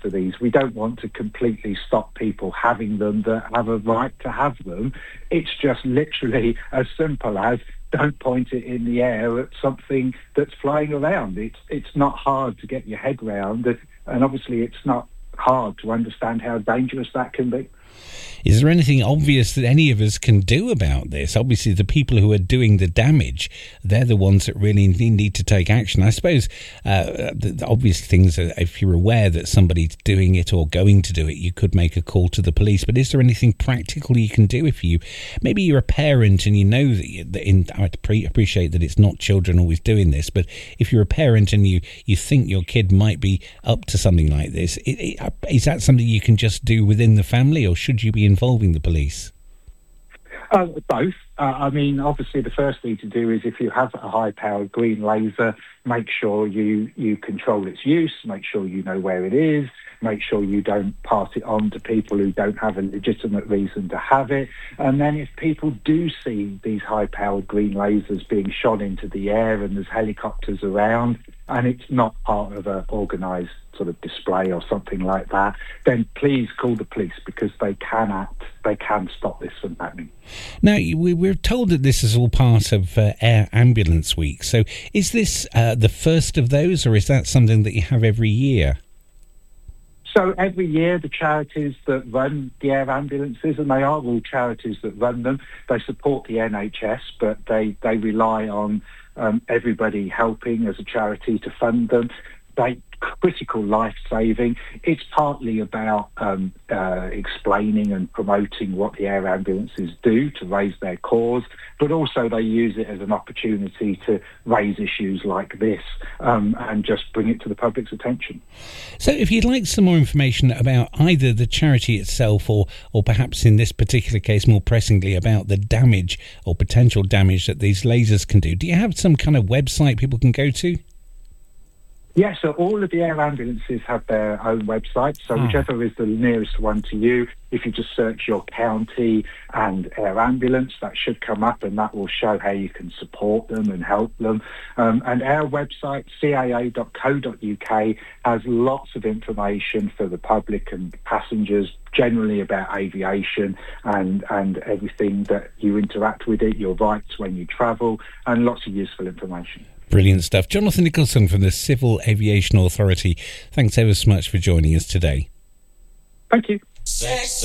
for these. We don't want to completely stop people having them that have a right to have them. It's just literally as simple as don't point it in the air at something that's flying around. It's not hard to get your head round, and obviously it's not hard to understand how dangerous that can be. Is there anything obvious that any of us can do about this? Obviously, the people who are doing the damage, they're the ones that really need to take action. I suppose the obvious things are, if you're aware that somebody's doing it or going to do it, you could make a call to the police. But is there anything practical you can do if maybe you're a parent and you know that I appreciate that it's not children always doing this, but if you're a parent and you think your kid might be up to something like this, is that something you can just do within the family, or should you be involving the police? Both. I mean, obviously the first thing to do is, if you have a high-powered green laser, make sure you control its use, make sure you know where it is, make sure you don't pass it on to people who don't have a legitimate reason to have it. And then if people do see these high-powered green lasers being shot into the air and there's helicopters around and it's not part of an organised sort of display or something like that, then please call the police, because they can stop this from happening. Now, we're told that this is all part of Air Ambulance Week. So is this the first of those, or is that something that you have every year? So every year, the charities that run the air ambulances, and they are all charities that run them, they support the NHS, but they rely on everybody helping as a charity to fund them. Critical life-saving. It's partly about explaining and promoting what the air ambulances do to raise their cause, but also they use it as an opportunity to raise issues like this and just bring it to the public's attention. So if you'd like some more information about either the charity itself or perhaps in this particular case more pressingly about the damage or potential damage that these lasers can do you have some kind of website people can go to? Yes, so all of the air ambulances have their own websites, so whichever is the nearest one to you, if you just search your county and air ambulance, that should come up, and that will show how you can support them and help them. And our website, caa.co.uk, has lots of information for the public and passengers, generally about aviation and everything that you interact with it, your rights when you travel, and lots of useful information. Brilliant stuff. Jonathan Nicholson from the Civil Aviation Authority. Thanks ever so much for joining us today. Thank you.